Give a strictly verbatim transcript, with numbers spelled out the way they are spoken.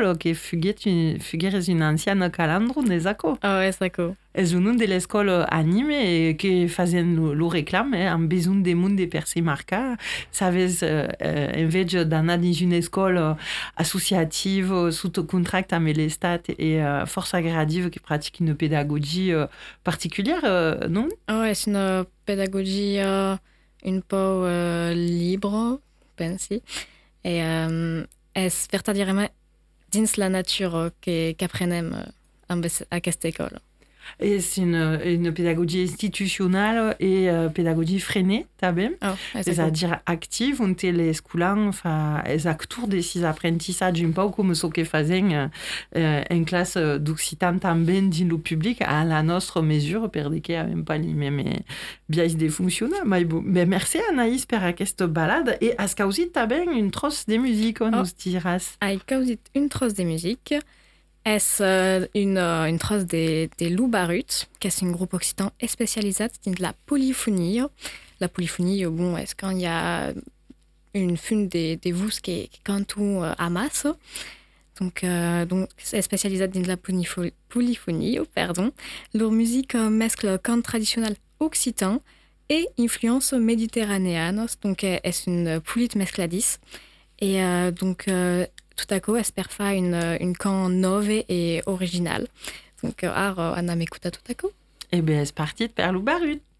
l'école, qui fuguet fugueres une ancienne calandro des accords. Ah ouais, sacco. És un de l'école anime que fazien lo, lo reclam, eh, amb besoin de monde per se marcar. Savez, eh, en vez d'anar dins una escola associativa, sous contracte amb l'Estat et eh, força gradive qui pratique une pédagogie eh, particulière, eh, non? Ah ouais, c'est une pédagogie euh, une peu euh, libre, pensi. Et euh, es vertadirement dins la nature que qu'apprenem euh, amb es- a aquesta école. Et c'est une, une pédagogie institutionnelle et euh, pédagogie freinée, t'as bien? Oh, ouais, sacco. C'est-à-dire active, on te les scolans, enfin, les acteurs de ces apprentissages, un peu comme ce que faisaient euh, en classe d'occitan també dins le public, à la nostra mesure, per de que n'avem pas les mêmes biais de fonctionner. Mais bon, ben, merci Anaïs per aquesta balade. Et est-ce que aussi t'as bien une trosse de musique, on Oh. nous diras? Ai causé une trosse de musique. Est euh, une, euh, une trosse des, des loups baruts, qui est un groupe occitan spécialisé dans la polyphonie. La polyphonie, bon, est-ce qu'il y a une fune des, des voix qui, qui cantent euh, à masse. Donc, euh, donc c'est spécialisé dans la polypho- polyphonie, oh, pardon. Leur musique euh, mescle chant traditionnel occitan et influence méditerranéenne. Donc, euh, est une pouliche mescladis. Et euh, donc, euh, tout à coup, espère faire une, une can nove et originale. Donc, euh, ar, euh, Anna m'écoute à tout à coup. Eh bien, c'est parti de Perlou Barut.